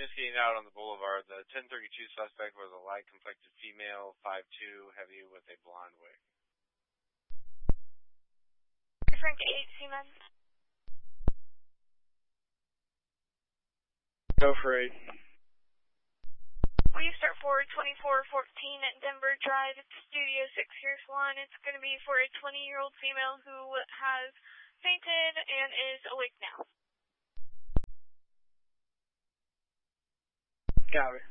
seen out on the boulevard. The 1032 suspect was a light-complected female, 5'2", heavy, with a blonde wig. Frank 8, Seaman. Go for 8. Will you start forward 2414 at Denver Drive? It's Studio 6, here's 1. It's going to be for a 20-year-old female who has fainted and is awake now. Copy.